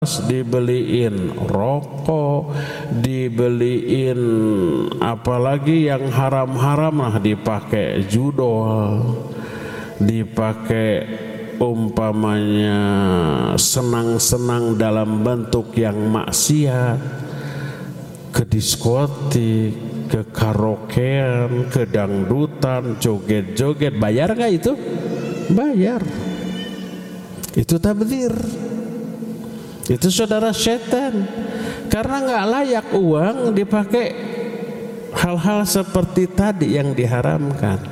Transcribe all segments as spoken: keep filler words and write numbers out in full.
dibeliin rokok, dibeliin apalagi yang haram-haram lah, dipakai judol, dipakai umpamanya senang-senang dalam bentuk yang maksiat, ke diskotik, ke karaokean, ke dangdutan, joget-joget. Bayar gak itu? Bayar. Itu tabdzir. Itu saudara setan. Karena gak layak uang dipakai hal-hal seperti tadi yang diharamkan.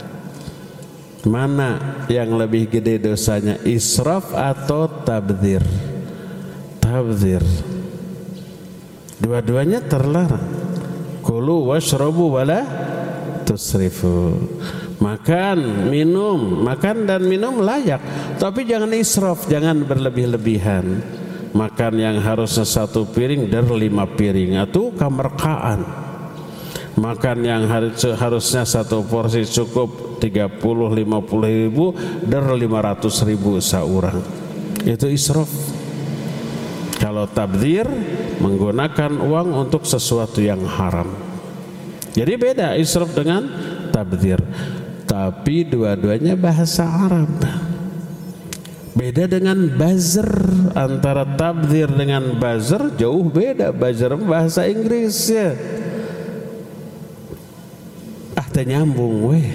Mana yang lebih gede dosanya, israf atau tabdzir? Tabdzir. Dua-duanya terlarang. Kulu washrabu wala tusrifu. Makan, minum, makan dan minum layak, tapi jangan israf, jangan berlebih-lebihan. Makan yang harusnya satu piring dari lima piring, atau kemerkaan. Makan yang harusnya satu porsi cukup tiga puluh lima puluh ribu dari lima ratus ribu seorang. Itu israf. Kalau tabdzir, menggunakan uang untuk sesuatu yang haram. Jadi beda israf dengan tabdzir. Tapi dua-duanya bahasa Arab. Beda dengan buzzer. Antara tabdzir dengan buzzer jauh beda. Buzzer bahasa Inggris ya. Ah, ternyambung weh.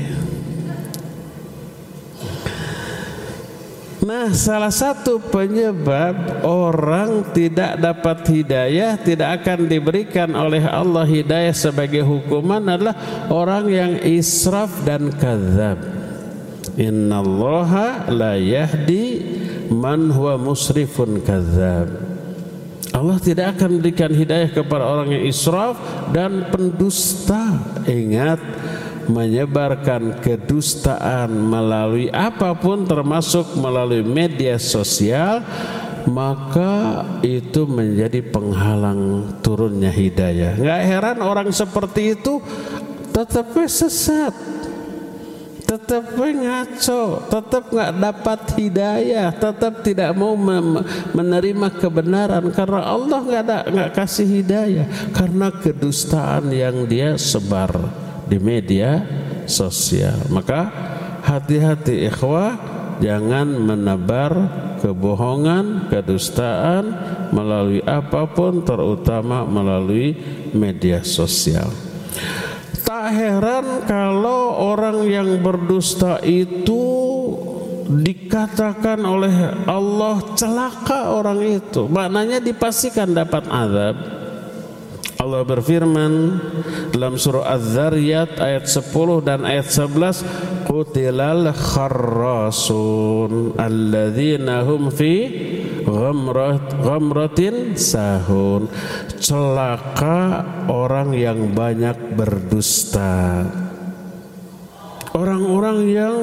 Nah, salah satu penyebab orang tidak dapat hidayah, tidak akan diberikan oleh Allah hidayah sebagai hukuman adalah orang yang israf dan kadzab. Innallaha la yahdi man huwa musrifun kadzab. Allah tidak akan berikan hidayah kepada orang yang israf dan pendusta. Ingat, menyebarkan kedustaan melalui apapun termasuk melalui media sosial, maka itu menjadi penghalang turunnya hidayah. Nggak heran orang seperti itu tetap sesat, tetap ngaco, tetap nggak dapat hidayah, tetap tidak mau menerima kebenaran karena Allah nggak ada nggak kasih hidayah karena kedustaan yang dia sebar di media sosial. Maka hati-hati ikhwah, jangan menebar kebohongan, kedustaan melalui apapun, terutama melalui media sosial. Tak heran kalau orang yang berdusta itu dikatakan oleh Allah celaka orang itu, maknanya dipastikan dapat azab. Allah berfirman dalam surah Az-Zariyat ayat sepuluh dan ayat sebelas, Qutilal kharrasun alladzina hum fi ghamrat, ghamratin sahun. Celaka orang yang banyak berdusta, orang-orang yang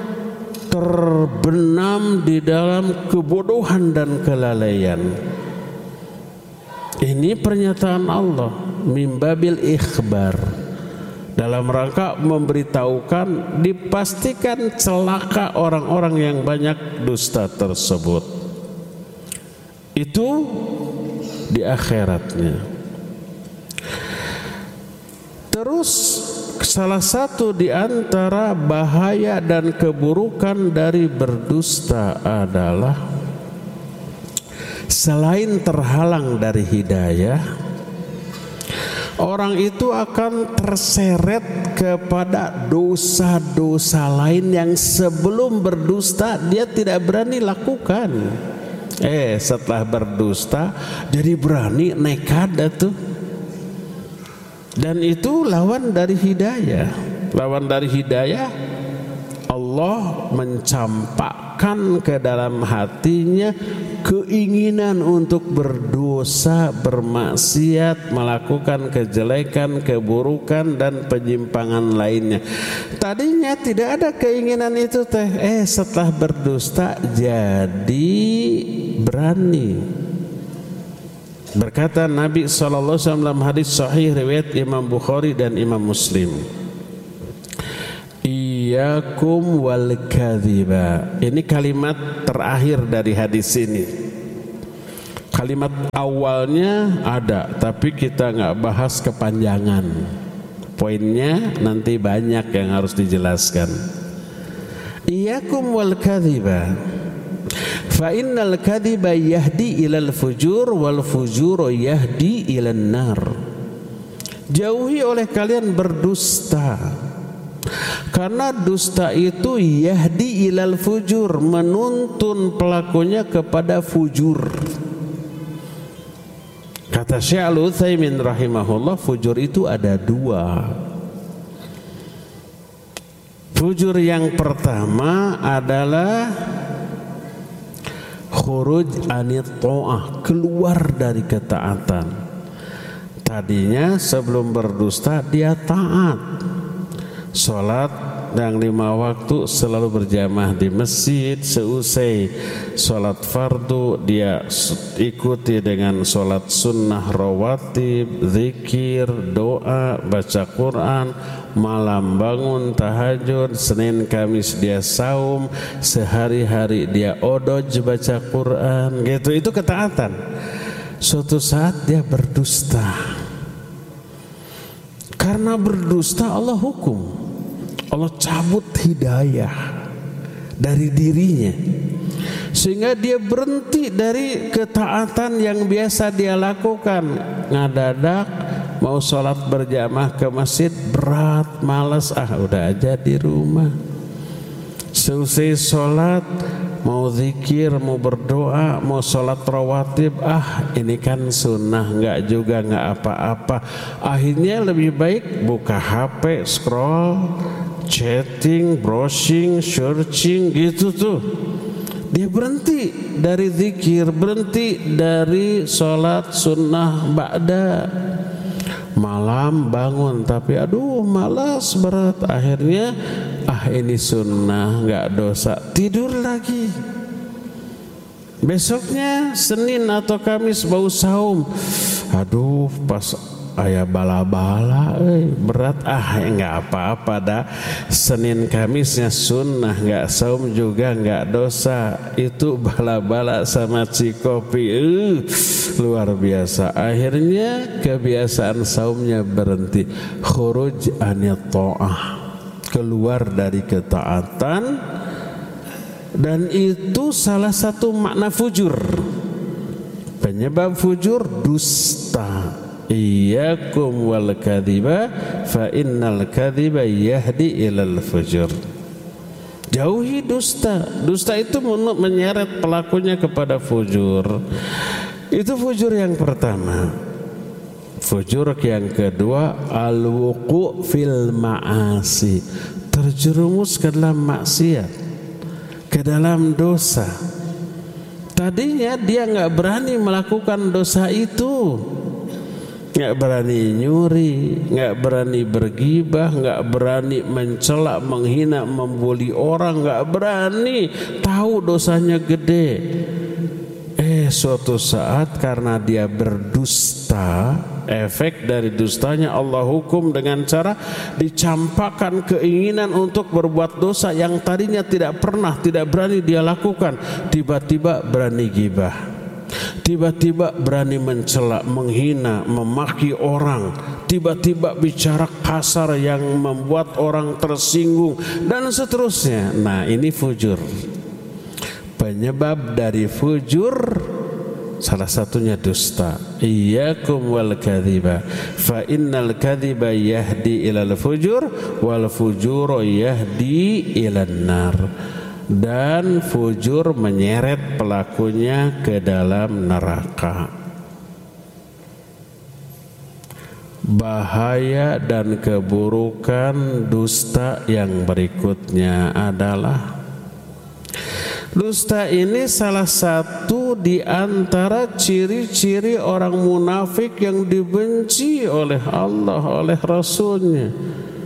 terbenam di dalam kebodohan dan kelalaian. Ini pernyataan Allah mimbabil ikhbar, dalam rangka memberitahukan dipastikan celaka orang-orang yang banyak dusta tersebut. Itu di akhiratnya. Terus salah satu di antara bahaya dan keburukan dari berdusta adalah selain terhalang dari hidayah, orang itu akan terseret kepada dosa-dosa lain yang sebelum berdusta dia tidak berani lakukan. Eh, setelah berdusta jadi berani, nekat tuh. Dan itu lawan dari hidayah. Lawan dari hidayah, Allah mencampakkan ke dalam hatinya keinginan untuk berdosa, bermaksiat, melakukan kejelekan, keburukan dan penyimpangan lainnya. Tadinya tidak ada keinginan itu teh, eh setelah berdusta jadi berani. Berkata Nabi sallallahu alaihi wasallam dalam hadis sahih riwayat Imam Bukhari dan Imam Muslim, Iyyakum wal kadhiba. Ini kalimat terakhir dari hadis ini. Kalimat awalnya ada, tapi kita nggak bahas kepanjangan. Poinnya nanti banyak yang harus dijelaskan. Iyyakum wal kadhiba fa innal kadhiba yahdi ilal fujur wal fujur yahdi ilan nar. Jauhi oleh kalian berdusta, karena dusta itu yahdi ilal fujur, menuntun pelakunya kepada fujur. Kata Syekh Al-Utsaimin rahimahullah, fujur itu ada dua. Fujur yang pertama adalah khuruj anit ta'ah, keluar dari ketaatan. Tadinya sebelum berdusta dia taat, sholat yang lima waktu selalu berjamaah di masjid, seusai sholat fardu dia ikuti dengan sholat sunnah rawatib, zikir, doa, baca Quran, malam bangun tahajud, Senin Kamis dia saum, sehari-hari dia odoj baca Quran, gitu. Itu ketaatan. Suatu saat dia berdusta, karena berdusta Allah hukum, Allah cabut hidayah dari dirinya, sehingga dia berhenti dari ketaatan yang biasa dia lakukan. Ngadadak mau sholat berjamaah ke masjid berat, malas, ah udah aja di rumah. Selesai sholat mau zikir, mau berdoa, mau sholat rawatib, ah ini kan sunnah, nggak juga nggak apa-apa. Akhirnya lebih baik buka H P, scroll, chatting, browsing, searching, gitu tuh. Dia berhenti dari zikir, berhenti dari sholat sunnah ba'da. Malam bangun tapi aduh malas, berat. Akhirnya ah ini sunnah, nggak dosa, tidur lagi. Besoknya Senin atau Kamis bau saum, aduh pas ayah bala-bala, eh, berat, ah nggak apa-apa dah. Senin Kamisnya sunnah, nggak saum juga nggak dosa. Itu bala-bala sama cikopi, uh, luar biasa. Akhirnya kebiasaan saumnya berhenti, khuruj anit ta'ah, keluar dari ketaatan. Dan itu salah satu makna fujur. Penyebab fujur dusta. Iyyakum wal kadhiba fa innal kadhiba yahdi ilal fujur. Jauhi dusta. Dusta itu menyeret pelakunya kepada fujur. Itu fujur yang pertama. Fujur yang kedua, al-wuqu' fil ma'asi, terjerumus ke dalam maksiat, ke dalam dosa. Tadinya dia nggak berani melakukan dosa itu, nggak berani nyuri, nggak berani bergibah, nggak berani mencela, menghina, membuli orang, nggak berani, tahu dosanya gede. Eh suatu saat karena dia berdusta, efek dari dustanya Allah hukum dengan cara dicampakkan keinginan untuk berbuat dosa yang tadinya tidak pernah, tidak berani dia lakukan. Tiba-tiba berani gibah, tiba-tiba berani mencela, menghina, memaki orang, tiba-tiba bicara kasar yang membuat orang tersinggung, dan seterusnya. Nah ini fujur. Penyebab dari fujur salah satunya dusta. Iyyakum wal kadhiba fa innal kadhiba yahdi ilal fujur wal fujur yahdi ilan nar. Dan fujur menyeret pelakunya ke dalam neraka. Bahaya dan keburukan dusta yang berikutnya adalah, dusta ini salah satu di antara ciri-ciri orang munafik yang dibenci oleh Allah, oleh Rasulnya.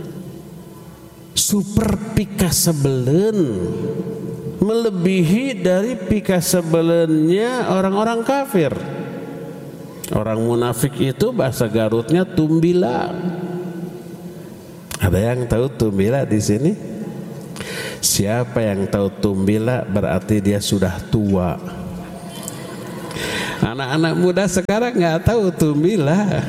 Super pika sebelen, melebihi dari pika sebelennya orang-orang kafir. Orang munafik itu bahasa Garutnya tumbila. Ada yang tahu tumbila di sini? Siapa yang tahu tumbila berarti dia sudah tua. Anak-anak muda sekarang nggak tahu tumila.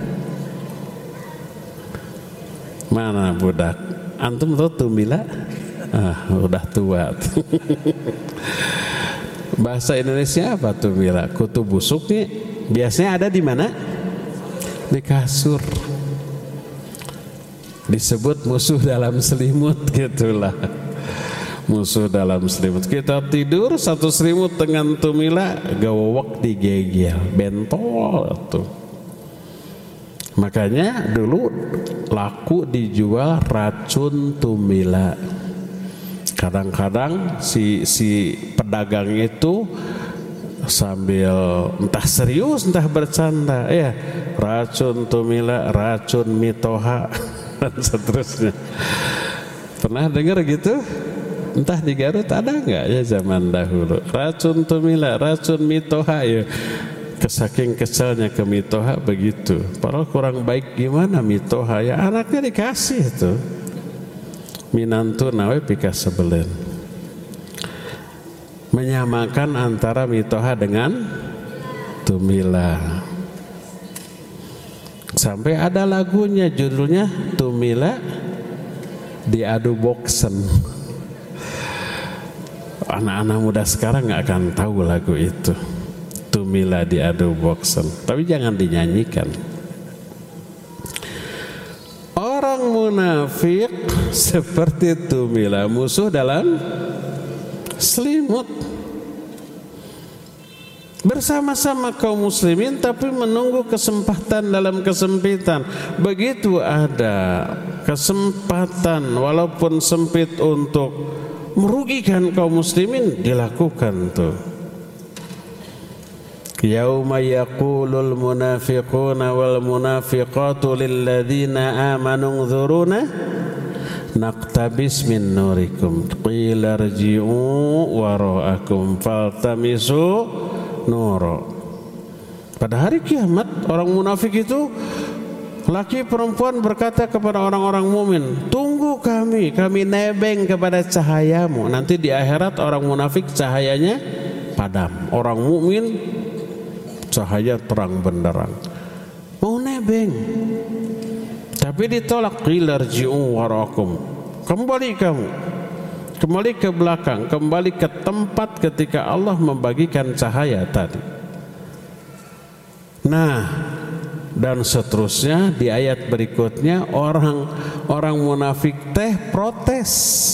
Mana budak? Antum tahu tumila? Ah, udah tua. Bahasa Indonesia apa tumila? Kutu busuk nih. Biasanya ada di mana? Di kasur. Disebut musuh dalam selimut, gitulah. Musuh dalam selimut. Kita tidur satu selimut dengan tumila, gawok digegel, bentol tuh. Makanya dulu laku dijual racun tumila. Kadang-kadang si si pedagang itu sambil entah serius entah bercanda, ya racun tumila, racun mitoha dan seterusnya. Pernah dengar gitu? Entah di Garut ada nggak ya zaman dahulu racun tumila, racun mitoha ya. Kesaking keselnya ke mitoha begitu. Padahal kurang baik gimana mitoha ya, anaknya dikasih itu. Minantu nawe pika sebelen. Menyamakan antara mitoha dengan tumila. Sampai ada lagunya judulnya Tumila Diadu Boksen. Anak-anak muda sekarang nggak akan tahu lagu itu. Tumila diadu boksen, tapi jangan dinyanyikan. Orang munafik seperti tumila, musuh dalam selimut. Bersama-sama kaum muslimin tapi menunggu kesempatan dalam kesempitan. Begitu ada kesempatan walaupun sempit untuk merugikan kaum muslimin, dilakukan tuh. Yauma yaqulul munafiquna wal munafiqatu lil ladzina amanu unzuruna naqtabis min nurikum qila irji'u wara'akum faltamisu nura. Pada hari kiamat orang munafik itu laki perempuan berkata kepada orang-orang mukmin, tunggu kami, kami nebeng kepada cahayamu. Nanti di akhirat orang munafik cahayanya padam, orang mukmin cahaya terang benderang. Mau nebeng, tapi ditolak. Qila irji'u wara'akum, kembali kamu, kembali ke belakang, kembali ke tempat ketika Allah membagikan cahaya tadi. Nah, dan seterusnya di ayat berikutnya orang orang munafik teh protes.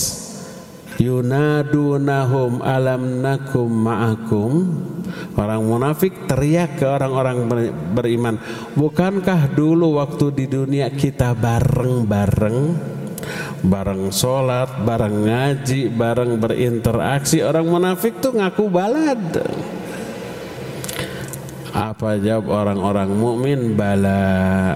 Yunadunahum alam nakum ma'akum. Orang munafik teriak ke orang-orang beriman, bukankah dulu waktu di dunia kita bareng-bareng, bareng sholat, bareng ngaji, bareng berinteraksi? Orang munafik tuh ngaku balad. Apa jawab orang-orang mukmin? Bala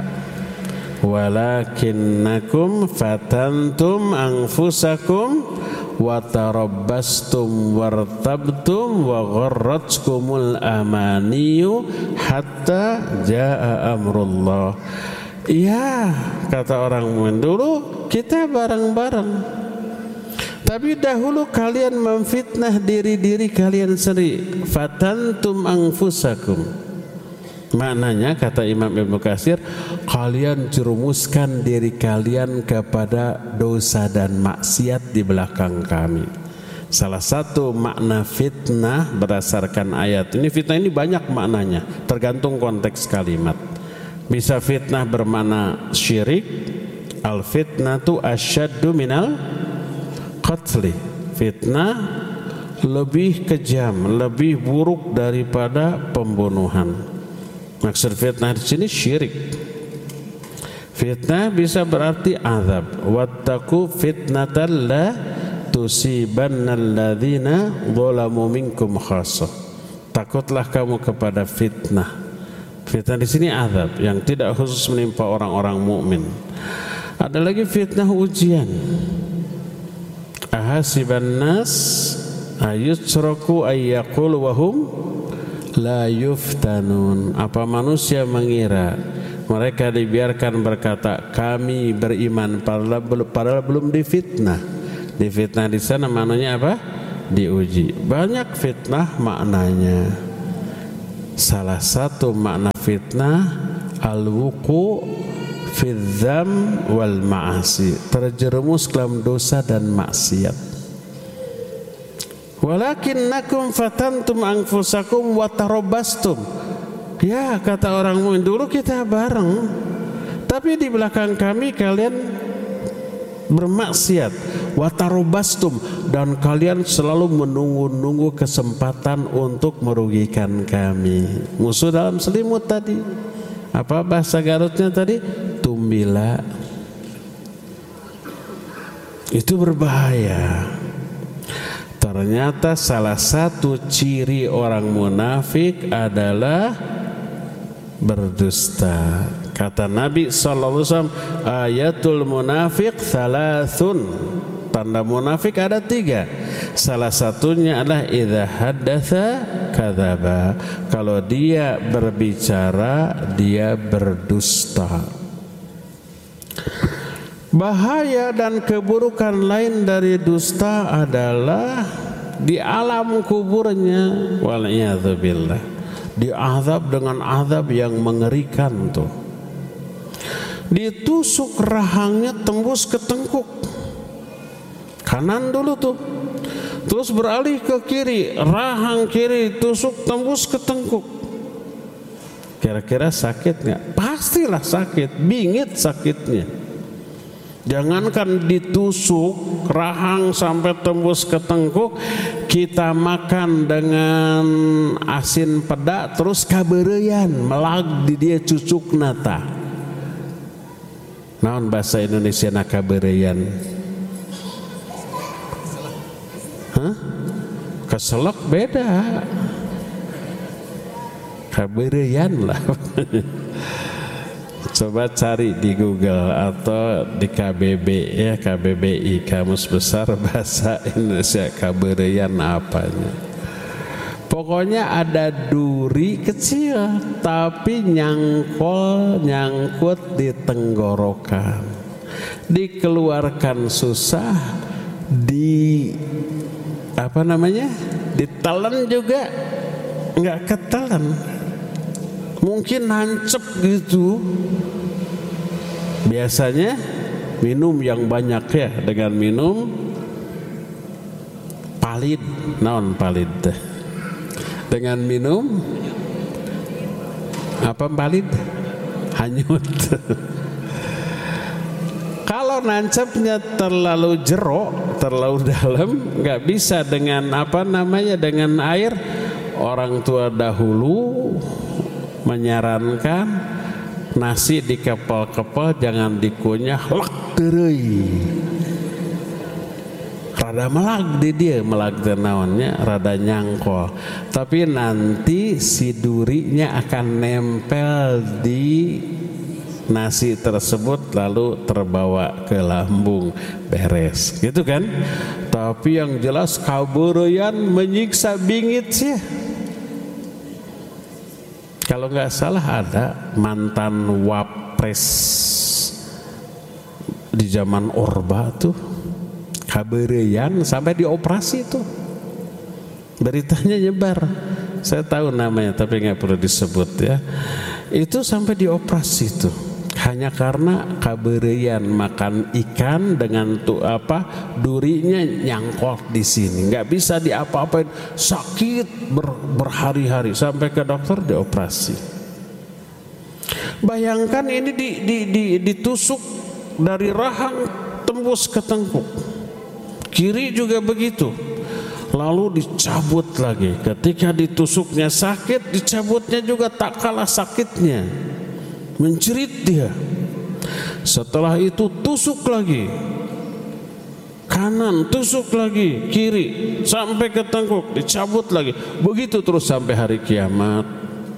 walakinnakum fatantum anfusakum wa tarabbastum wartabtum wa gharratkumul amaniyu hatta jaa amrullah. Iya, kata orang mukmin, dulu kita bareng-bareng, tapi dahulu kalian memfitnah diri-diri kalian sendiri. Fatantum anfusakum, maknanya kata Imam Ibnu Katsir, kalian jerumuskan diri kalian kepada dosa dan maksiat di belakang kami. Salah satu makna fitnah berdasarkan ayat ini, fitnah ini banyak maknanya, tergantung konteks kalimat. Bisa fitnah bermakna syirik, al fitnatu asyaddu minal qatli. Fitnah lebih kejam, lebih buruk daripada pembunuhan. Maksud fitnah di sini syirik. Fitnah bisa berarti azab. Wattaqu fitnatan la tusibannal ladzina zalamu minkum khassah. Takutlah kamu kepada fitnah. Fitnah di sini azab yang tidak khusus menimpa orang-orang mukmin. Ada lagi fitnah ujian. Ahasiban nas ayutsraku ayyaqul wa hum la yuftanun. Apa manusia mengira mereka dibiarkan berkata kami beriman padahal belum, padahal belum difitnah. Difitnah di sana maknanya apa? Diuji. Banyak fitnah maknanya. salah satu makna fitnah al-wuqu' fi dzam wal ma'asi, terjerumus dalam dosa dan maksiat. Walakinnakum fatantum anfusakum wa tarabbastum. Ya, kata orang mukmin, dulu kita bareng, tapi di belakang kami kalian bermaksiat. Wa tarabbastum, dan kalian selalu menunggu-nunggu kesempatan untuk merugikan kami. Musuh dalam selimut tadi. Apa bahasa Garutnya tadi? Tumbila. Itu berbahaya. Ternyata salah satu ciri orang munafik adalah berdusta. Kata Nabi sallallahu alaihi wasallam, ayatul munafiq thalathun. Tanda munafik ada tiga. Salah satunya adalah idza haddatsa kadzaba. Kalau dia berbicara, dia berdusta. Bahaya dan keburukan lain dari dusta adalah di alam kuburnya, wal'iyadzubillah, diazab dengan azab yang mengerikan tuh. Ditusuk rahangnya tembus ke tengkuk kanan dulu tuh, terus beralih ke kiri, rahang kiri tusuk tembus ke tengkuk. Kira-kira sakit nggak? Pastilah sakit, bingit sakitnya. Jangankan ditusuk rahang sampai tembus ke tengkuk, kita makan dengan asin pedak terus kabereyan melag di dia cucuk nata. Naon bahasa Indonesia na kabereyan? Hah? Keselak beda. Kabereyan lah. Coba cari di Google atau di K B B ya, K B B I, Kamus Besar Bahasa Indonesia, kabereyan apanya. Pokoknya ada duri kecil tapi nyangkol nyangkut di tenggorokan. Dikeluarkan susah, di apa namanya? Ditelan juga enggak ketelan. Mungkin nancep gitu. Biasanya minum yang banyak ya, dengan minum palid, naon palid. Dengan minum apa palid? Hanyut. Kalau nancepnya terlalu jero, terlalu dalam, nggak bisa dengan apa namanya, dengan air. Orang tua dahulu menyarankan nasi dikepel-kepel, jangan dikunyah, lek deui. Rada melag di dia, melag naonnya, rada nyangkol. Tapi nanti si durinya akan nempel di nasi tersebut lalu terbawa ke lambung, beres. Gitu kan? Tapi yang jelas kabereyan menyiksa bingit sih. Kalau nggak salah ada mantan wapres di zaman Orba tuh kabereyan sampai dioperasi tuh, beritanya nyebar. Saya tahu namanya tapi nggak perlu disebut ya. Itu sampai dioperasi tuh hanya karena kabereyan makan ikan dengan tuh apa durinya nyangkut di sini, nggak bisa diapa-apain, sakit ber, berhari-hari sampai ke dokter dioperasi. Bayangkan ini di, di, di, ditusuk dari rahang tembus ke tengkuk, kiri juga begitu, lalu dicabut lagi. Ketika ditusuknya sakit, dicabutnya juga tak kalah sakitnya. Menjerit dia. Setelah itu tusuk lagi kanan, tusuk lagi kiri sampai ke tengkuk, dicabut lagi. Begitu terus sampai hari kiamat.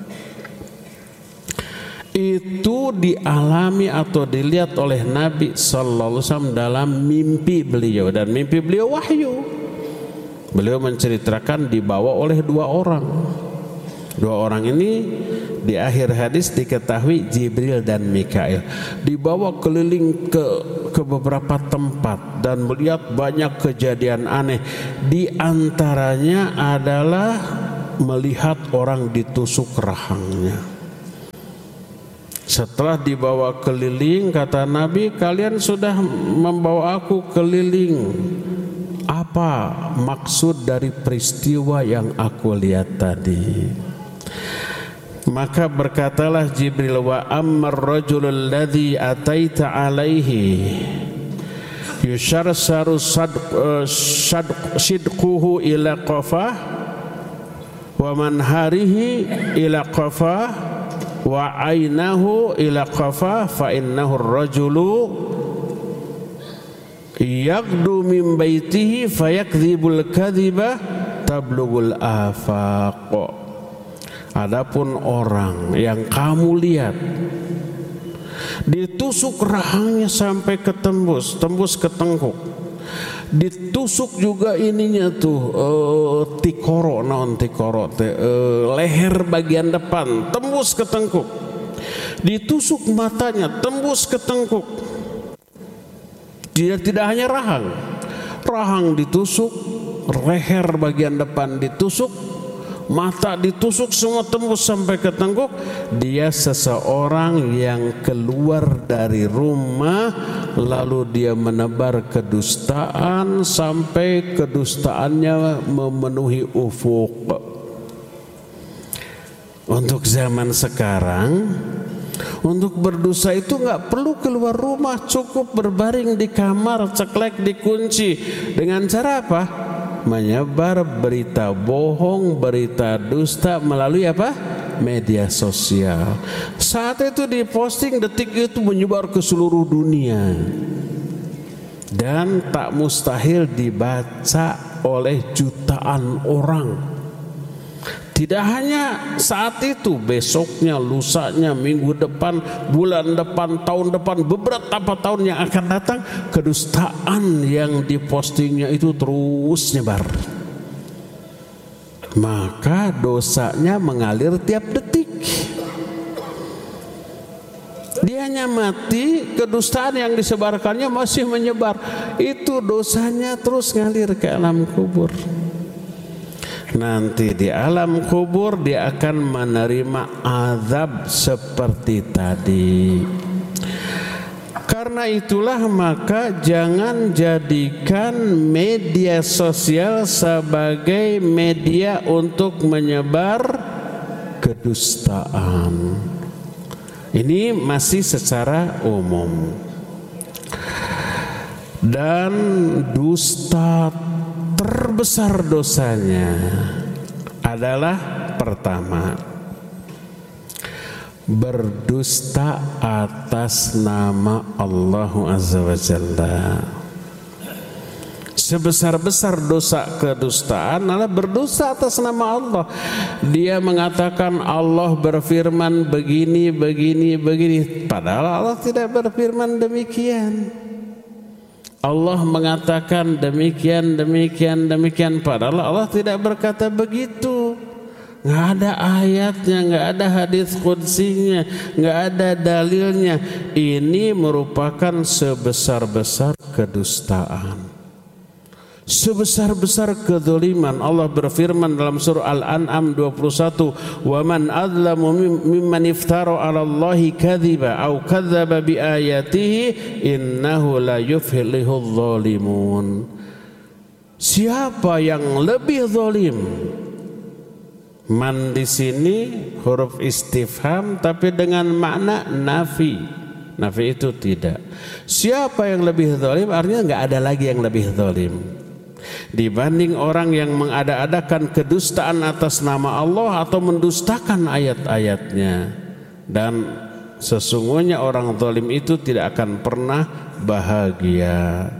Itu dialami atau dilihat oleh Nabi sallallahu alaihi wasallam dalam mimpi beliau, dan mimpi beliau wahyu. Beliau menceritakan dibawa oleh dua orang. Dua orang ini di akhir hadis diketahui Jibril dan Mikail, dibawa keliling ke ke beberapa tempat dan melihat banyak kejadian aneh. Di antaranya adalah melihat orang ditusuk rahangnya. Setelah dibawa keliling, kata Nabi, kalian sudah membawa aku keliling. Apa maksud dari peristiwa yang aku lihat tadi? Maka berkatalah Jibril, wa ammar rajulul ladzi ataita alaihi yusharsaru sidquhu ila qafah wa manharihi ila qafah wa ainahu ila qafah fa innahu ar-rajulu yaqdu min baitihi fayakdzibul kadhiba tablughul afaq. Adapun orang yang kamu lihat ditusuk rahangnya sampai ketembus, tembus ke tengkuk, ditusuk juga ininya tuh uh, tikoro, non tikoro, te, uh, leher bagian depan, tembus ke tengkuk, ditusuk matanya, tembus ke tengkuk. Dia tidak hanya rahang, rahang ditusuk, leher bagian depan ditusuk, mata ditusuk, semua tembus sampai ke tengkuk. Dia seseorang yang keluar dari rumah lalu dia menebar kedustaan sampai kedustaannya memenuhi ufuk. Untuk zaman sekarang, untuk berdosa itu nggak perlu keluar rumah, cukup berbaring di kamar, ceklek dikunci. Dengan cara apa? Menyebar berita bohong, berita dusta melalui apa? Media sosial. Saat itu diposting, detik itu menyebar ke seluruh dunia dan tak mustahil dibaca oleh jutaan orang. Tidak hanya saat itu, besoknya, lusanya, minggu depan, bulan depan, tahun depan, beberapa tahun yang akan datang, kedustaan yang dipostingnya itu terus nyebar. Maka dosanya mengalir tiap detik. Dia hanya mati, kedustaan yang disebarkannya masih menyebar. Itu dosanya terus ngalir ke alam kubur. Nanti di alam kubur dia akan menerima azab seperti tadi. Karena itulah maka jangan jadikan media sosial sebagai media untuk menyebar kedustaan. Ini masih secara umum. Dan dusta terbesar dosanya adalah pertama, berdusta atas nama Allah Azza wa Jalla. Sebesar-besar dosa kedustaan adalah berdusta atas nama Allah. Dia mengatakan Allah berfirman begini, begini, begini, padahal Allah tidak berfirman demikian. Allah mengatakan demikian, demikian, demikian, padahal Allah tidak berkata begitu. Nggak ada ayatnya, nggak ada hadis qudsinya, nggak ada dalilnya. Ini merupakan sebesar-besar kedustaan, sebesar-besar kedzaliman. Allah berfirman dalam surah Al-An'am dua puluh satu, "Wa man adzlamu mimman iftara 'ala Allahi kadziba aw kadzdzaba bi ayatihi innahu la yuflihudz dzalimun." Siapa yang lebih zalim? Man di sini huruf istifham tapi dengan makna nafi. Nafi itu tidak. Siapa yang lebih zalim? Artinya enggak ada lagi yang lebih zalim dibanding orang yang mengada-adakan kedustaan atas nama Allah atau mendustakan ayat-ayatnya. Dan sesungguhnya orang zalim itu tidak akan pernah bahagia.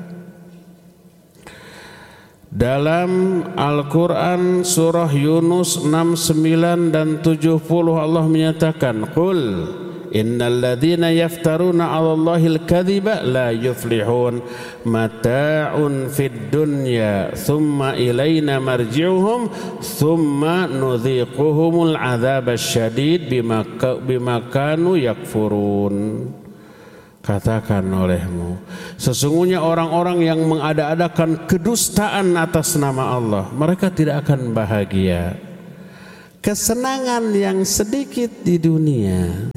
Dalam Al-Quran surah Yunus enam, sembilan dan tujuh puluh Allah menyatakan, "Qul innal ladzina yaftaruna 'ala Allahil kadziba la yuflihun mata'un fid dunya thumma ilaina marji'uhum thumma nudhiquhumul 'adzabasy syadid bima bima kanu yakfurun." Katakan olehmu, sesungguhnya orang-orang yang mengada-adakan kedustaan atas nama Allah, mereka tidak akan bahagia. kesenangan yang sedikit di dunia.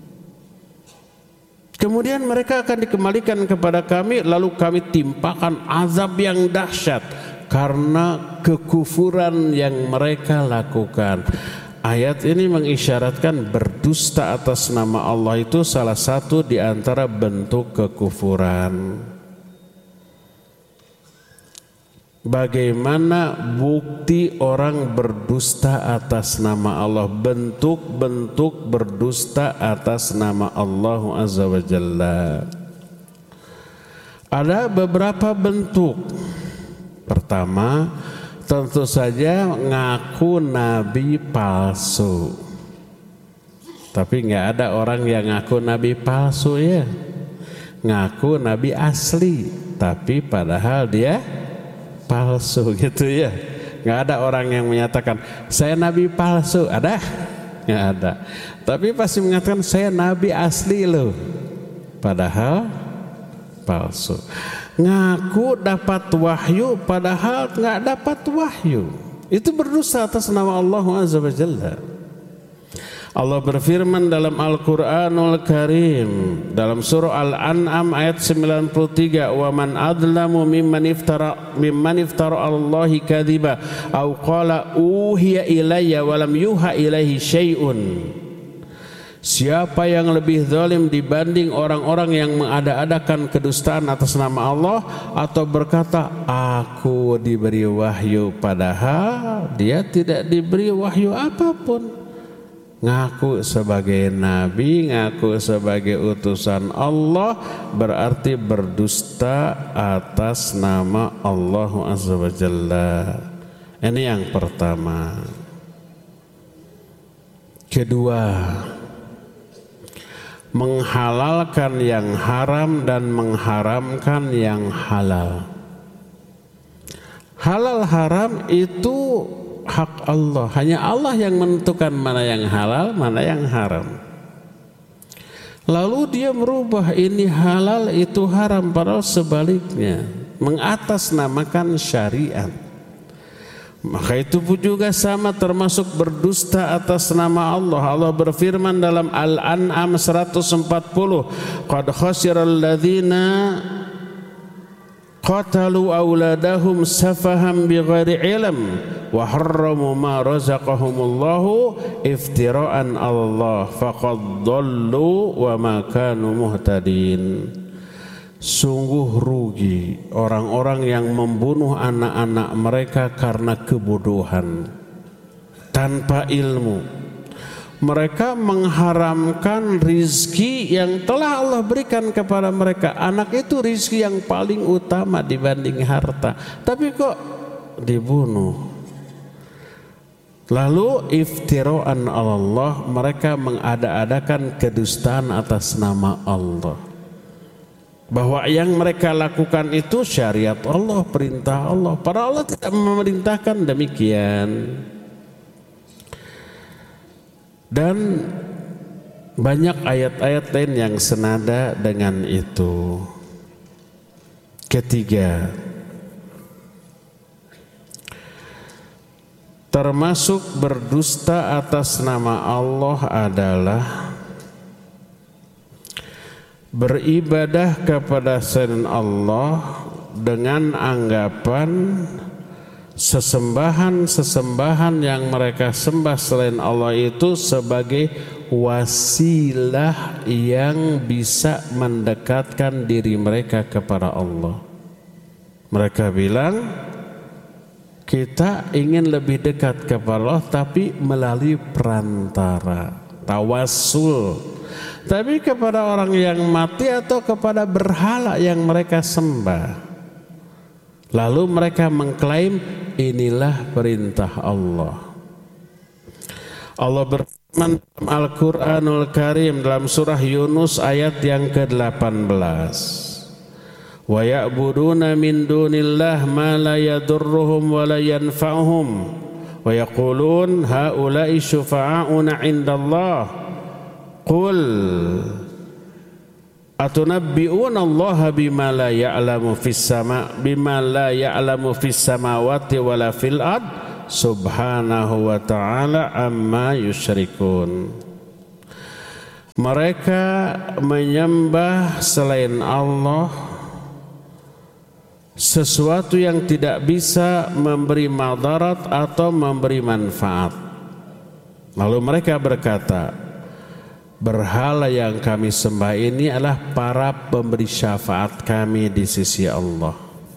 Kemudian mereka akan dikembalikan kepada kami, lalu kami timpakan azab yang dahsyat karena kekufuran yang mereka lakukan. Ayat ini mengisyaratkan berdusta atas nama Allah itu salah satu di antara bentuk kekufuran. Bagaimana bukti orang berdusta atas nama Allah? Bentuk-bentuk berdusta atas nama Allah Azza wa Jalla. Ada beberapa bentuk. Pertama, tentu saja ngaku nabi palsu. Tapi nggak ada orang yang ngaku nabi palsu ya. Ngaku nabi asli, tapi padahal dia palsu gitu ya. Nggak ada orang yang menyatakan saya nabi palsu, ada? Nggak ada. Tapi pasti mengatakan saya nabi asli loh, padahal palsu. Ngaku dapat wahyu padahal nggak dapat wahyu. Itu berdosa atas nama Allah Azza wa Jalla. Allah berfirman dalam Al-Qur'anul Karim dalam surah Al-An'am ayat sembilan puluh tiga, "Wa man adlamu mimman iftara mimman iftara Allahi kadhiba aw qala uhiya ilayya wa lam yuha ilaihi syai'un." Siapa yang lebih zalim dibanding orang-orang yang mengada-adakan kedustaan atas nama Allah atau berkata aku diberi wahyu padahal dia tidak diberi wahyu apapun. Ngaku sebagai nabi, ngaku sebagai utusan Allah berarti berdusta atas nama Allah Azza wa Jalla. Ini yang pertama. Kedua, menghalalkan yang haram dan mengharamkan yang halal. Halal haram itu hak Allah, hanya Allah yang menentukan mana yang halal, mana yang haram. Lalu dia merubah ini halal itu haram, padahal sebaliknya mengatasnamakan syariat. Maka itu pun juga sama termasuk berdusta atas nama Allah. Allah berfirman dalam Al-An'am seratus empat puluh, "Qad khasiral ladzina qatalu auladahum safaham bighairi ilm wa harramu ma razaqahumullahu iftira'an Allah faqad dhallu wa ma kanu muhtadin." Sungguh rugi orang-orang yang membunuh anak-anak mereka karena kebodohan tanpa ilmu. Mereka mengharamkan rizki yang telah Allah berikan kepada mereka. Anak itu rizki yang paling utama dibanding harta, tapi kok dibunuh. Lalu iftira'an Allah, mereka mengada-adakan kedustaan atas nama Allah, bahwa yang mereka lakukan itu syariat Allah, perintah Allah, padahal Allah tidak memerintahkan demikian. Dan banyak ayat-ayat lain yang senada dengan itu. Ketiga, termasuk berdusta atas nama Allah adalah beribadah kepada selain Allah dengan anggapan sesembahan-sesembahan yang mereka sembah selain Allah itu sebagai wasilah yang bisa mendekatkan diri mereka kepada Allah. Mereka bilang kita ingin lebih dekat kepada Allah tapi melalui perantara, tawassul. Tapi kepada orang yang mati atau kepada berhala yang mereka sembah. Lalu mereka mengklaim inilah perintah Allah. Allah berfirman dalam Al-Qur'anul Karim dalam surah Yunus ayat yang ke delapan belas. Wa ya'buduna min dunillah ma la yadurruhum wa la yanfa'uhum wa yaqulun haula'i syufa'auna 'indallah. Qul atunabbi'una Allah bima la ya'lamu fis sama bima la ya'lamu fis samawati wala fil ard subhanahu wa ta'ala amma yusyrikun. Mereka menyembah selain Allah sesuatu yang tidak bisa memberi madarat atau memberi manfaat. Lalu mereka berkata, berhala yang kami sembah ini adalah para pemberi syafaat kami di sisi Allah.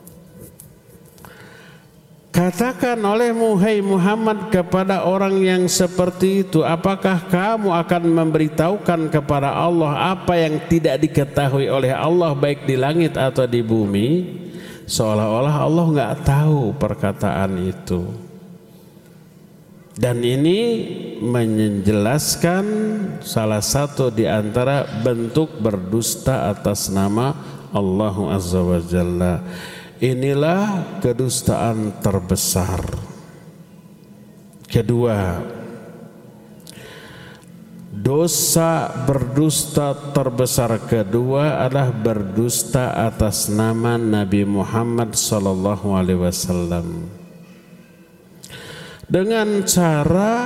Katakan olehmu, hai Muhammad, kepada orang yang seperti itu, apakah kamu akan memberitahukan kepada Allah apa yang tidak diketahui oleh Allah baik di langit atau di bumi? Seolah-olah Allah nggak tahu perkataan itu. Dan ini menjelaskan salah satu di antara bentuk berdusta atas nama Allah Azza wa Jalla. Inilah kedustaan terbesar. Kedua, dosa berdusta terbesar kedua adalah berdusta atas nama Nabi Muhammad sallallahu alaihi wasallam dengan cara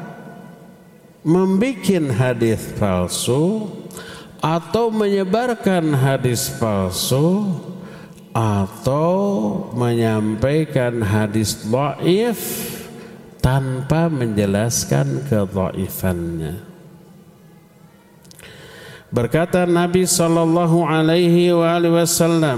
membikin hadis palsu atau menyebarkan hadis palsu atau menyampaikan hadis dhaif tanpa menjelaskan kedhaifannya. Berkata Nabi sallallahu alaihi wasallam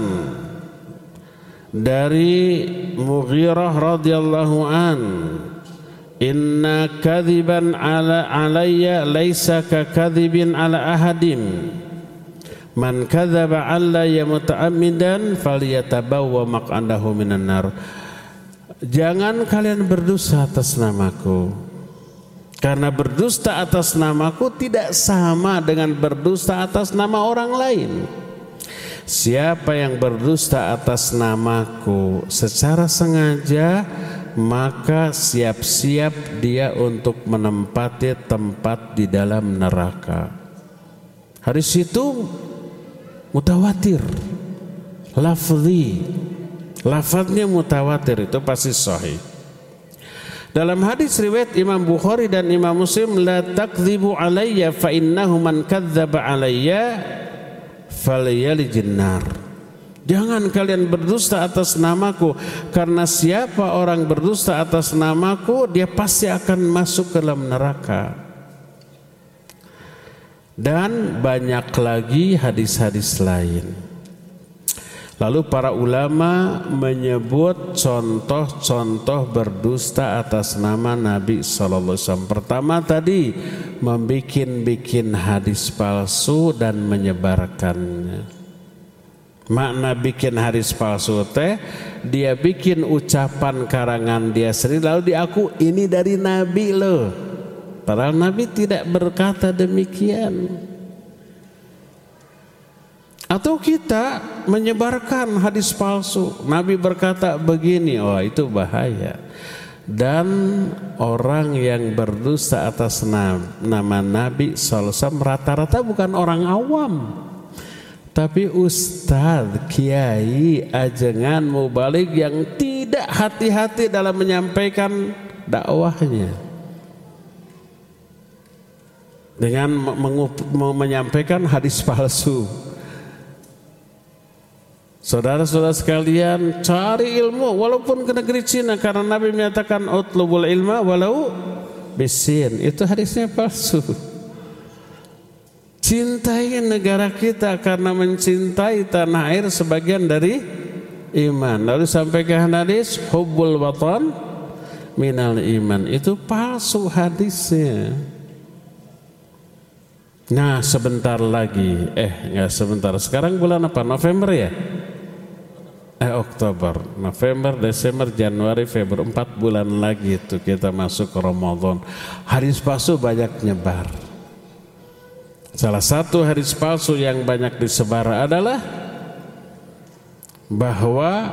dari Mughirah radhiyallahu an, inna kadhiban ala alayya laisa ka kadhibin ala ahadin, man kadzaba alayya muta'ammidan falyatabawwa maq'adahu minan nar. Jangan kalian berdusta atas namaku, karena berdusta atas namaku tidak sama dengan berdusta atas nama orang lain. Siapa yang berdusta atas namaku secara sengaja, maka siap-siap dia untuk menempati tempat di dalam neraka. Hadis itu mutawatir, lafzi, lafadznya mutawatir, itu pasti sahih. Dalam hadis riwayat Imam Bukhari dan Imam Muslim, la takdzibu alayya fa innahu man kadzdzaba alayya falyalijin nar. Jangan kalian berdusta atas namaku, karena siapa orang berdusta atas namaku, dia pasti akan masuk ke dalam neraka. Dan banyak lagi hadis-hadis lain. Lalu para ulama menyebut contoh-contoh berdusta atas nama Nabi sallallahu alaihi wasallam. Pertama tadi, membikin-bikin hadis palsu dan menyebarkannya. Makna bikin hadis palsu teh, dia bikin ucapan karangan dia sendiri lalu diaku ini dari Nabi loh. Padahal Nabi tidak berkata demikian. Atau kita menyebarkan hadis palsu, Nabi berkata begini, oh itu bahaya. Dan orang yang berdusta atas nama Nabi sallallahu alaihi wasallam rata-rata bukan orang awam, tapi ustadz, kiai, ajengan, mubalik yang tidak hati-hati dalam menyampaikan dakwahnya, dengan menyampaikan hadis palsu. Saudara-saudara sekalian, cari ilmu walaupun ke negeri Cina, karena Nabi menyatakan utlubul ilma walau bisin. Itu hadisnya palsu. Cintai negara kita karena mencintai tanah air sebagian dari iman. Lalu sampaikan hadis hubbul watan minal iman. Itu palsu hadisnya. Nah sebentar lagi, eh nggak sebentar, sekarang bulan apa? November ya? Eh Oktober, November, Desember, Januari, Februari, empat bulan lagi itu kita masuk ke Ramadan. Hadis palsu banyak nyebar. Salah satu hadis palsu yang banyak disebar adalah bahwa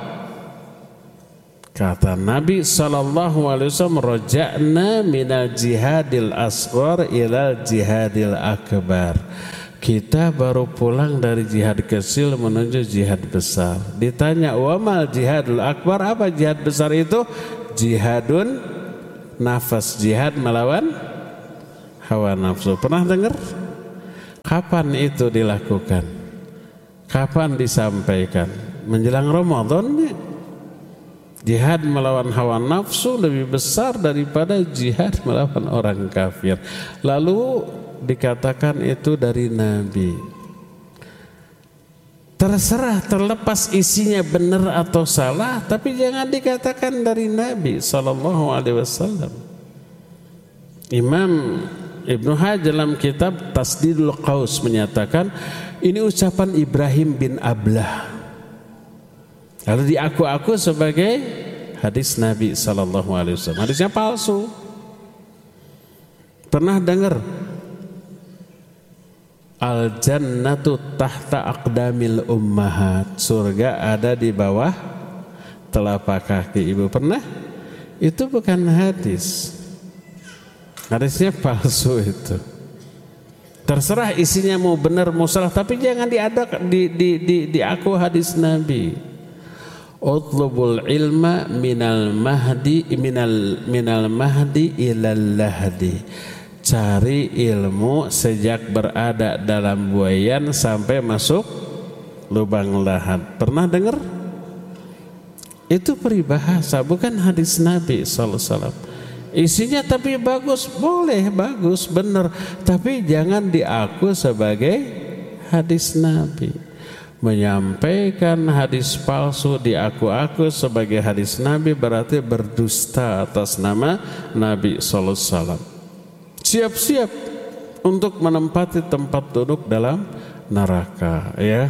kata Nabi sallallahu alaihi wasallam, roja'na minal jihadil asghar ilal jihadil akbar. Kita baru pulang dari jihad kecil menuju jihad besar. Ditanya, wa mal jihadul akbar, apa jihad besar itu? Jihadun nafas, jihad melawan hawa nafsu. Pernah dengar? Kapan itu dilakukan? Kapan disampaikan? Menjelang Ramadan nih. Jihad melawan hawa nafsu lebih besar daripada jihad melawan orang kafir. Lalu dikatakan itu dari Nabi. Terserah, terlepas isinya benar atau salah, tapi jangan dikatakan dari Nabi sallallahu alaihi wasallam. Imam Ibnu Hajar dalam kitab Tasdidul Qaus menyatakan ini ucapan Ibrahim bin Ablah. Lalu diaku-aku sebagai hadis Nabi sallallahu alaihi wasallam. Hadisnya palsu. Pernah dengar? Al jannatu tahta aqdamil ummahat. Surga ada di bawah telapak kaki ibu. Pernah? Itu bukan hadis. Hadisnya palsu itu. Terserah isinya mau benar mau salah, tapi jangan diadak di di di diaku hadis Nabi. Utlubul ilma minal mahdi minal minal mahdi ilal lahdi. Cari ilmu sejak berada dalam buayan sampai masuk lubang lahat. Pernah dengar? Itu peribahasa, bukan hadis Nabi sallallahu alaihi wasallam. Isinya tapi bagus, boleh, bagus, benar, tapi jangan diaku sebagai hadis Nabi. Menyampaikan hadis palsu diaku-aku sebagai hadis Nabi berarti berdusta atas nama Nabi sallallahu alaihi wasallam. Siap-siap untuk menempati tempat duduk dalam neraka, ya.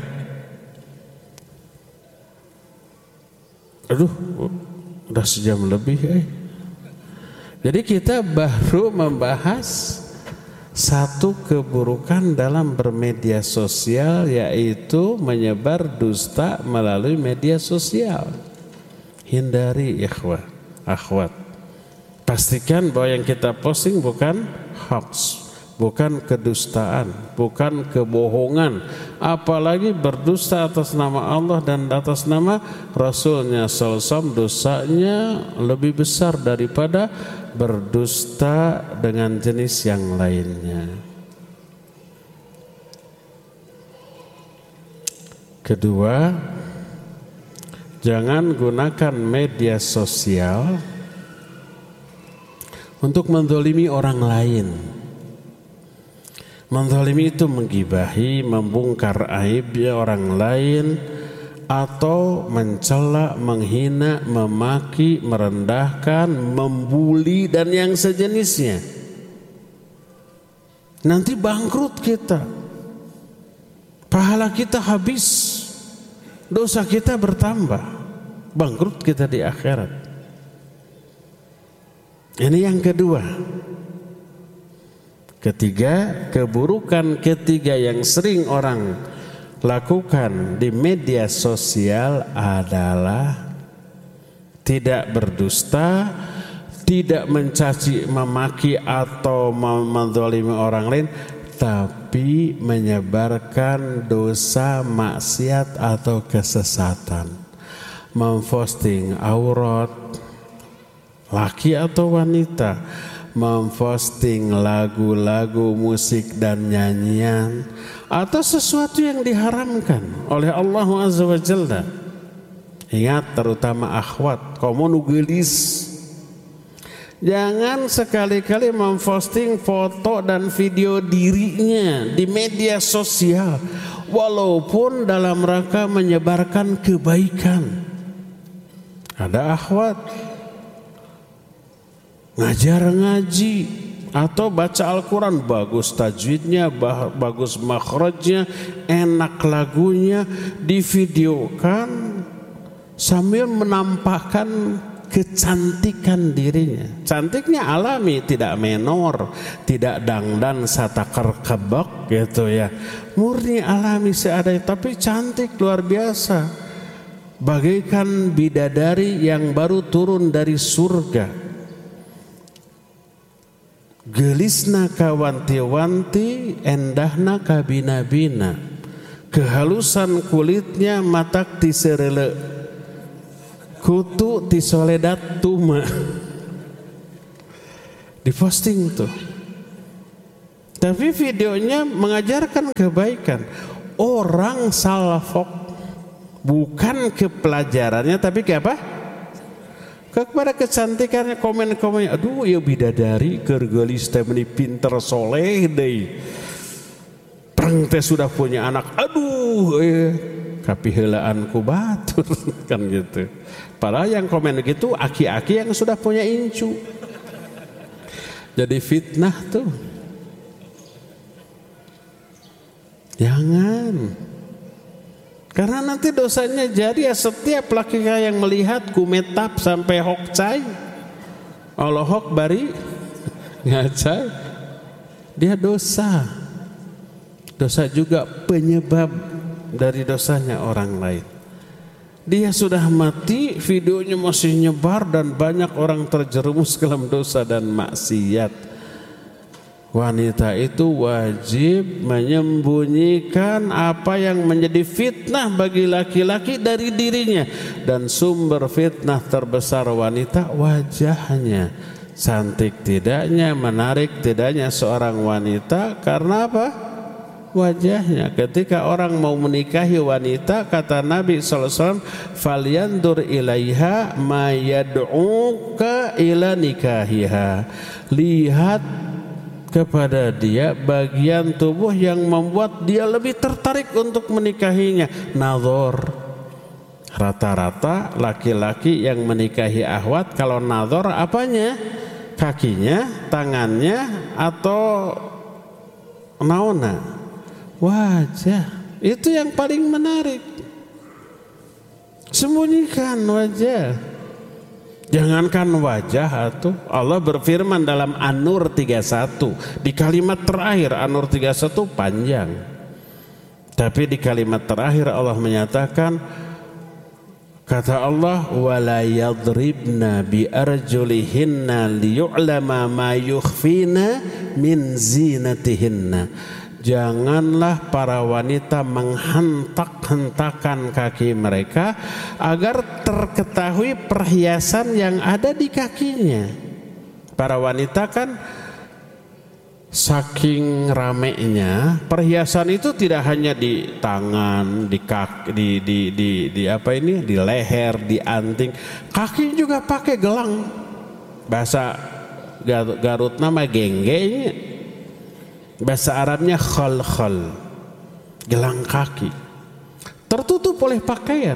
Aduh, udah sejam lebih, eh. Jadi kita baru membahas satu keburukan dalam bermedia sosial, yaitu menyebar dusta melalui media sosial. Hindari ikhwah, akhwat. Pastikan bahwa yang kita posting bukan hoax, bukan kedustaan, bukan kebohongan, apalagi berdusta atas nama Allah dan atas nama Rasulnya sallallahu alaihi wasallam. Dosanya lebih besar daripada berdusta dengan jenis yang lainnya. Kedua, jangan gunakan media sosial untuk menzalimi orang lain. Menzalimi itu menggibahi, membongkar aibnya orang lain, atau mencela, menghina, memaki, merendahkan, membuli dan yang sejenisnya. Nanti bangkrut kita, pahala kita habis, dosa kita bertambah, bangkrut kita di akhirat. Ini yang kedua. Ketiga, keburukan ketiga yang sering orang lakukan di media sosial adalah tidak berdusta, tidak mencaci, memaki atau menzalimi orang lain, tapi menyebarkan dosa, maksiat atau kesesatan. Memposting aurat laki atau wanita, memposting lagu-lagu, musik dan nyanyian, atau sesuatu yang diharamkan oleh Allah Azza wa Jalla. Ingat, terutama akhwat, kamu nugelis, jangan sekali-kali memposting foto dan video dirinya di media sosial, walaupun dalam rangka menyebarkan kebaikan. Ada akhwat ngajar ngaji atau baca Al-Quran, bagus tajwidnya, bagus makhrajnya, enak lagunya, divideokan sambil menampakkan kecantikan dirinya. Cantiknya alami, tidak menor, tidak dangdan satakar kebak gitu ya, murni alami seadanya, tapi cantik luar biasa, bagaikan bidadari yang baru turun dari surga. Gelisna kawanti-wanti, endahna kabina-bina, kehalusan kulitnya matak tiserele, kutu ti soledat tuma. diposting tuh. Tapi videonya mengajarkan kebaikan. Orang salafok bukan ke pelajarannya tapi ke apa? Kepada kecantikannya, komen-komennya. Aduh ya bidadari kergelis teh meni pinter soleh deh. Perang teh sudah punya anak. Aduh eh kapihelaanku batur kan gitu. Padahal yang komen gitu aki-aki yang sudah punya incu. Jadi fitnah tuh. Jangan. Karena nanti dosanya jadi ya setiap laki yang melihat kumetap sampai hokcai. Allah hok bari ngacai. Dia dosa. Dosa juga penyebab dari dosanya orang lain. Dia sudah mati, videonya masih nyebar dan banyak orang terjerumus ke dalam dosa dan maksiat. Wanita itu wajib menyembunyikan apa yang menjadi fitnah bagi laki-laki dari dirinya. Dan sumber fitnah terbesar wanita wajahnya. Cantik tidaknya, menarik tidaknya seorang wanita karena apa? Wajahnya. Ketika orang mau menikahi wanita, kata Nabi sallallahu alaihi wasallam, falyandur ilaiha ma yad'uka ila nikahiha. Lihat kepada dia bagian tubuh yang membuat dia lebih tertarik untuk menikahinya. Nazar. Rata-rata laki-laki yang menikahi akhwat kalau nazar apanya? Kakinya, tangannya, atau naona? Wajah. Itu yang paling menarik. Sembunyikan wajah. Jangankan wajah atuh. Allah berfirman dalam An-Nur tiga puluh satu. Di kalimat terakhir An-Nur tiga puluh satu panjang. Tapi di kalimat terakhir Allah menyatakan, kata Allah, wala yadribna bi arjulihinna liyu'lama ma yukhfina min zinatihinna. Janganlah para wanita menghentak-hentakan kaki mereka agar terketahui perhiasan yang ada di kakinya. Para wanita kan saking ramenya perhiasan itu tidak hanya di tangan, di kaki, di, di, di, di apa ini, di leher, di anting, kaki juga pakai gelang. Bahasa Garut nama genggenya. Bahasa Arabnya khal-khal, gelang kaki, tertutup oleh pakaian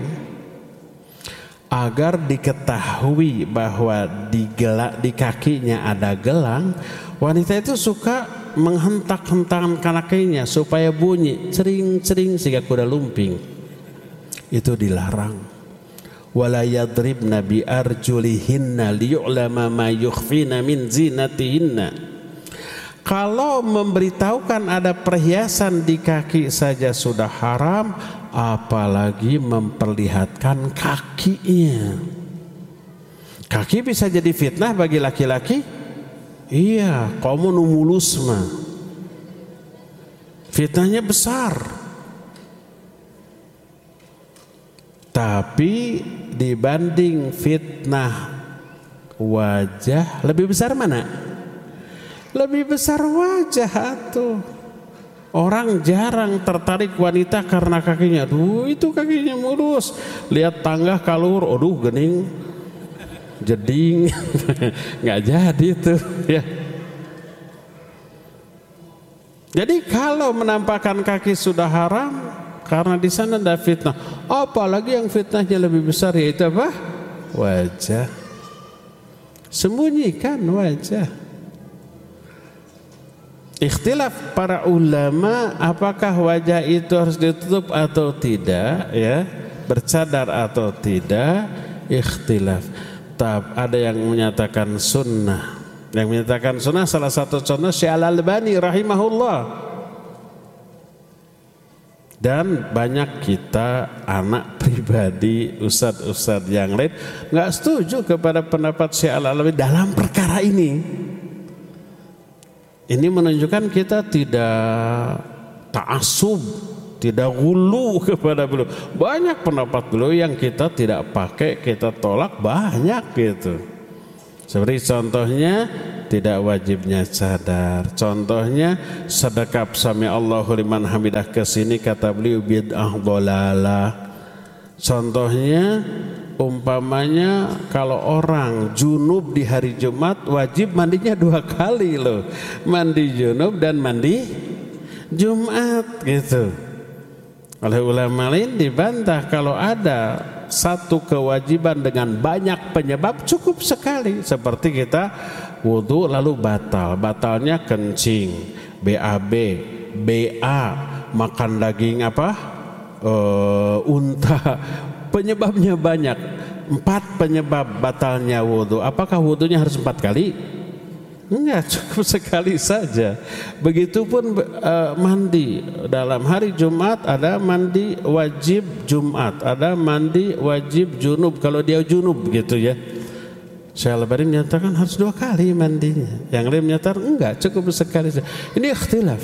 agar diketahui bahwa di, gelak, di kakinya ada gelang. Wanita itu suka menghentak-hentakan kakinya supaya bunyi cering-cering sehingga kuda lumping. Itu dilarang. Wala yadribna bi arjulihinna liyu'lama ma yukhfina min zinatihinna. Kalau memberitahukan ada perhiasan di kaki saja sudah haram, apalagi memperlihatkan kakinya. Kaki bisa jadi fitnah bagi laki-laki. Iya, kamu numulus mah. Fitnahnya besar. Tapi dibanding fitnah wajah, lebih besar mana? Lebih besar wajah tuh. Orang jarang tertarik wanita karena kakinya. Aduh itu kakinya mulus. Lihat tangga kalur, aduh gening, jeding, nggak jadi tuh ya. Jadi kalau menampakkan kaki sudah haram karena di sana ada fitnah. Apalagi yang fitnahnya lebih besar yaitu apa? Wajah. Sembunyikan wajah. Ikhtilaf para ulama apakah wajah itu harus ditutup atau tidak, ya, bercadar atau tidak, ikhtilaf. Tab, ada yang menyatakan sunnah. Yang menyatakan sunnah salah satu contoh Syekh Al-Albani rahimahullah. Dan banyak kita anak pribadi, ustadz-ustadz yang lain nggak setuju kepada pendapat Syekh Al-Albani dalam perkara ini. Ini menunjukkan kita tidak ta'assub, tidak gulu kepada beliau. Banyak pendapat beliau yang kita tidak pakai, kita tolak banyak gitu. Seperti contohnya tidak wajibnya cadar. Contohnya sedekap sami Allahu liman hamidah kesini kata beliau bid'ah dhalalah. Contohnya umpamanya kalau orang junub di hari Jumat wajib mandinya dua kali loh, mandi junub dan mandi Jumat gitu. Oleh ulama lain dibantah kalau ada satu kewajiban dengan banyak penyebab cukup sekali, seperti kita wudu lalu batal, batalnya kencing, B A B, B A makan daging apa uh, unta, penyebabnya banyak, empat penyebab batalnya wudu. Apakah wudunya harus empat kali? Enggak, cukup sekali saja. Begitupun uh, mandi dalam hari Jumat, ada mandi wajib Jumat, ada mandi wajib junub kalau dia junub gitu ya. Syekh Al-Albani menyatakan harus dua kali mandinya, yang lain menyatakan enggak, cukup sekali saja. Ini ikhtilaf.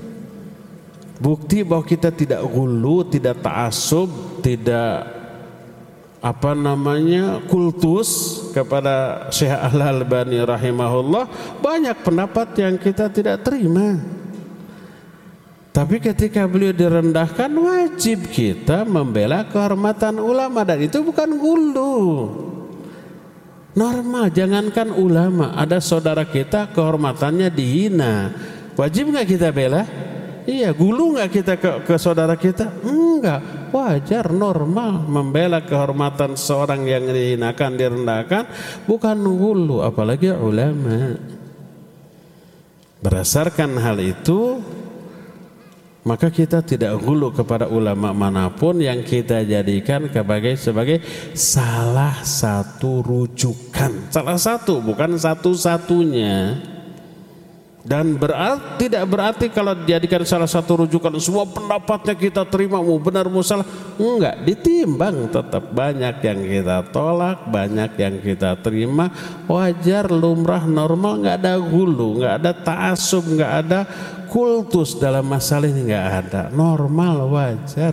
Bukti bahwa kita tidak ghulu, tidak ta'assub, tidak apa namanya kultus kepada Syekh Al-Albani rahimahullah. Banyak pendapat yang kita tidak terima, tapi ketika beliau direndahkan wajib kita membela kehormatan ulama, dan itu bukan gulu, normal. Jangankan ulama, ada saudara kita kehormatannya dihina, wajib nggak kita bela? Iya. Gulu nggak kita ke, ke saudara kita? Enggak, wajar, normal membela kehormatan seorang yang dihinakan, direndahkan, bukan gulu, apalagi ulama. Berdasarkan hal itu, maka kita tidak gulu kepada ulama manapun yang kita jadikan sebagai sebagai salah satu rujukan, salah satu, bukan satu-satunya. Dan berarti, tidak berarti kalau dijadikan salah satu rujukan semua pendapatnya kita terima, mau benar mau salah, enggak, ditimbang, tetap banyak yang kita tolak, banyak yang kita terima. Wajar, lumrah, normal, enggak ada gulu, enggak ada ta'assub, enggak ada kultus dalam masalah ini, enggak ada, normal, wajar.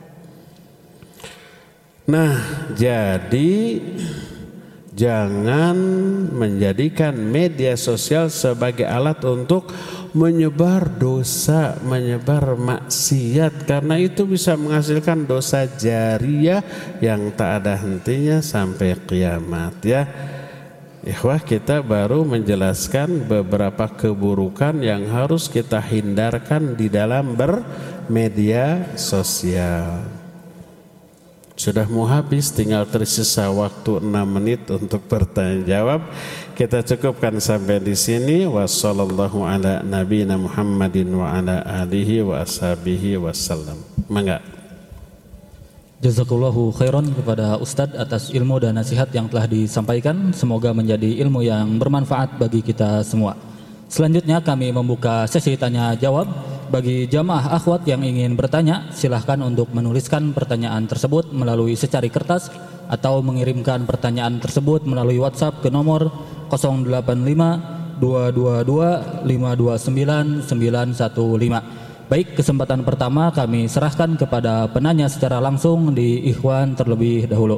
Nah, jadi jangan menjadikan media sosial sebagai alat untuk menyebar dosa, menyebar maksiat, karena itu bisa menghasilkan dosa jariah yang tak ada hentinya sampai kiamat ya. Ikhwah, kita baru menjelaskan beberapa keburukan yang harus kita hindarkan di dalam bermedia sosial. Sudah mau habis, tinggal tersisa waktu enam menit untuk bertanya jawab. Kita cukupkan sampai di sini. Wassallallahu ala nabiyina Muhammadin wa ala alihi wa ashabihi wasallam. Mangga. Jazakallahu khairan kepada Ustadz atas ilmu dan nasihat yang telah disampaikan. Semoga menjadi ilmu yang bermanfaat bagi kita semua. Selanjutnya kami membuka sesi tanya jawab. Bagi jamaah akhwat yang ingin bertanya, silahkan untuk menuliskan pertanyaan tersebut melalui secari kertas atau mengirimkan pertanyaan tersebut melalui WhatsApp ke nomor nol delapan lima dua dua dua lima dua sembilan sembilan satu lima. Baik, kesempatan pertama kami serahkan kepada penanya secara langsung di Ikhwan terlebih dahulu.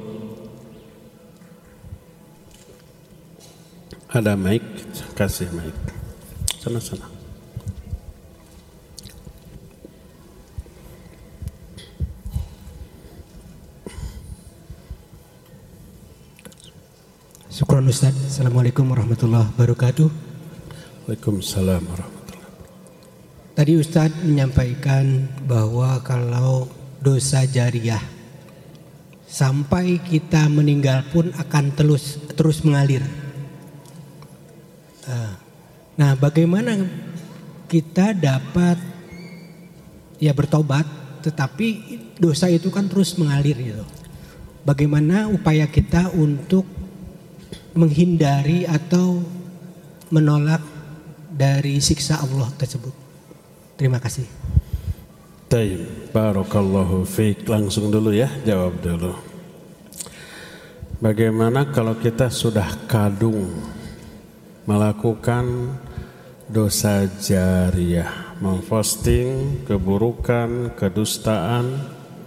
Ada mic, kasih mic. Sana-sana. Syukran Ustaz. Assalamualaikum warahmatullahi wabarakatuh. Waalaikumsalam warahmatullahi wabarakatuh. Tadi Ustaz menyampaikan bahwa kalau dosa jariah sampai kita meninggal pun akan terus terus mengalir. Nah, bagaimana kita dapat ya bertobat, tetapi dosa itu kan terus mengalir gitu. Bagaimana upaya kita untuk menghindari atau menolak dari siksa Allah tersebut? Terima kasih. Taib, barakallahu fiik. Langsung dulu ya, jawab dulu. Bagaimana kalau kita sudah kadung melakukan dosa jariah, memposting keburukan, kedustaan,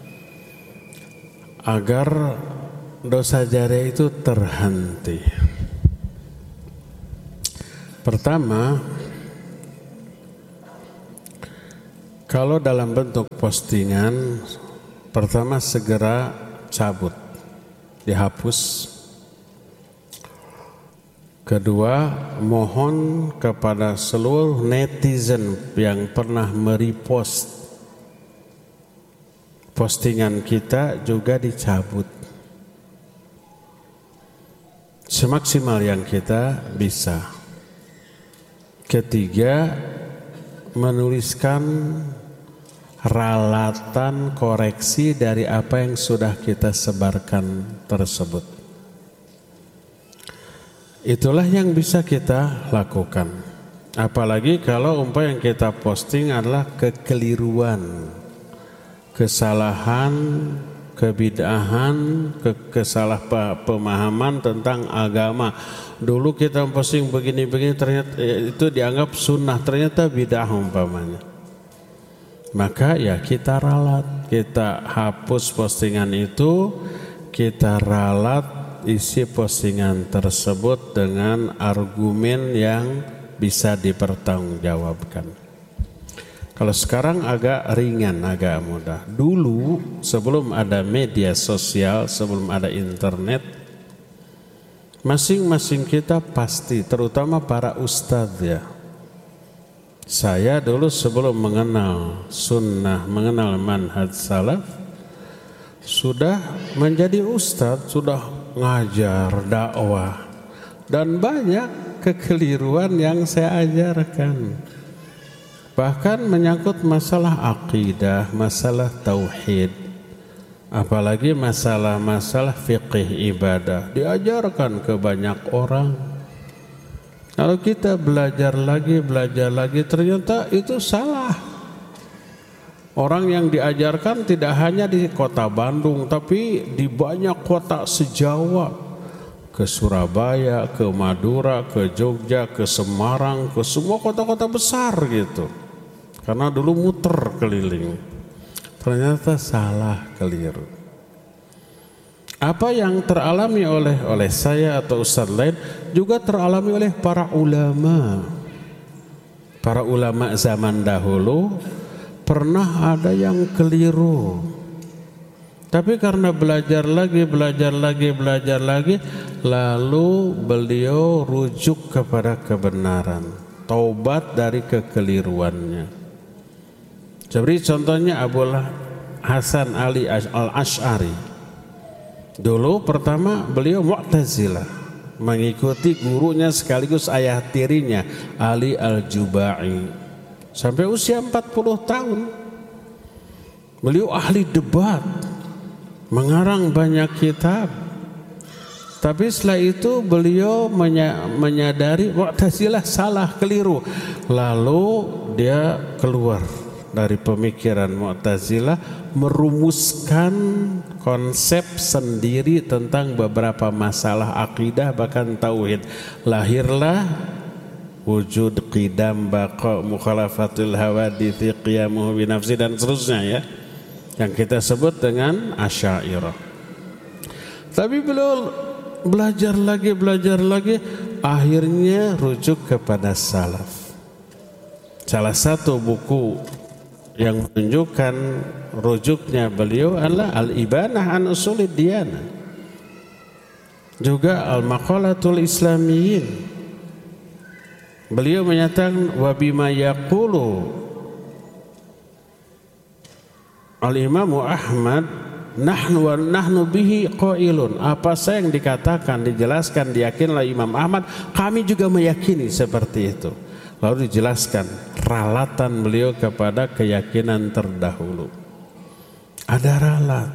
agar dosa jariah itu terhenti? Pertama, kalau dalam bentuk postingan, pertama segera cabut, dihapus. Kedua, mohon kepada seluruh netizen yang pernah merepost postingan kita juga dicabut semaksimal yang kita bisa. Ketiga, menuliskan ralatan koreksi dari apa yang sudah kita sebarkan tersebut. Itulah yang bisa kita lakukan. Apalagi kalau umpama yang kita posting adalah kekeliruan, kesalahan, kebid'ahan, ke kesalahpemahaman tentang agama. Dulu kita posting begini-begini, ternyata itu dianggap sunnah, ternyata bid'ah umpamanya. Maka ya kita ralat, kita hapus postingan itu, kita ralat isi postingan tersebut dengan argumen yang bisa dipertanggungjawabkan. Kalau sekarang agak ringan, agak mudah. Dulu sebelum ada media sosial, sebelum ada internet, masing-masing kita pasti, terutama para ustadz ya. Saya dulu sebelum mengenal sunnah, mengenal manhaj salaf, sudah menjadi ustadz, sudah ngajar dakwah, dan banyak kekeliruan yang saya ajarkan. Bahkan menyangkut masalah akidah, masalah tauhid, apalagi masalah-masalah fiqih ibadah, diajarkan ke banyak orang. Kalau kita belajar lagi, belajar lagi, ternyata itu salah. Orang yang diajarkan tidak hanya di kota Bandung, tapi di banyak kota se-Jawa, ke Surabaya, ke Madura, ke Jogja, ke Semarang, ke semua kota-kota besar gitu. Karena dulu muter keliling, ternyata salah, keliru. Apa yang teralami oleh oleh saya atau ustadz lain juga teralami oleh para ulama. Para ulama zaman dahulu pernah ada yang keliru, tapi karena belajar lagi, belajar lagi, belajar lagi, lalu beliau rujuk kepada kebenaran, taubat dari kekeliruannya. Jadi contohnya Abu Hasan Ali Al-Ash'ari. Dulu pertama beliau Mu'tazilah, mengikuti gurunya sekaligus ayah tirinya Ali Al-Jubai. Sampai usia empat puluh tahun beliau ahli debat, mengarang banyak kitab. Tapi setelah itu beliau menyadari Mu'tazilah salah, keliru. Lalu dia keluar dari pemikiran Mu'tazilah, merumuskan konsep sendiri tentang beberapa masalah akidah bahkan tauhid. Lahirlah wujud, qidam, baqa, mukhalafatul hawadithi, qiyamuhu binafsi, dan seterusnya ya, yang kita sebut dengan Asy'ariyah. Tapi beliau belajar lagi, belajar lagi, akhirnya rujuk kepada salaf. Salah satu buku yang menunjukkan rujuknya beliau adalah Al-Ibanah an Usulid Diyanah, juga Al-Maqalatul Islamiyyin. Beliau menyatakan wa bima yaqulu Al-Imam Ahmad nahnu wa nahnu bihi qailun. Apa saya yang dikatakan, dijelaskan, diyakini oleh Imam Ahmad, kami juga meyakini seperti itu. Lalu dijelaskan ralatan beliau kepada keyakinan terdahulu. Ada ralat.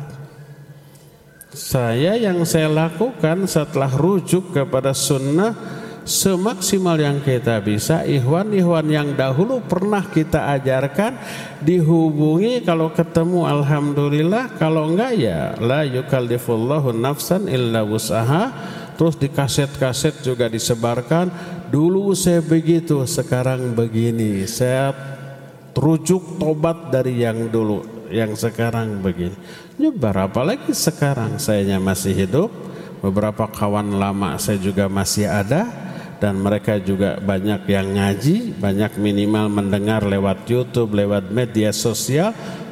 Saya yang saya lakukan setelah rujuk kepada sunnah semaksimal yang kita bisa. Ikhwan-ikhwan yang dahulu pernah kita ajarkan dihubungi, kalau ketemu alhamdulillah, kalau enggak ya la yukallifullahu nafsan illa wus'aha. Terus di kaset-kaset juga disebarkan, dulu saya begitu, sekarang begini. Saya rujuk tobat dari yang dulu, yang sekarang begini. Nyebar, apalagi sekarang sayanya masih hidup, beberapa kawan lama saya juga masih ada, dan mereka juga banyak yang ngaji, banyak minimal mendengar lewat YouTube, lewat media sosial.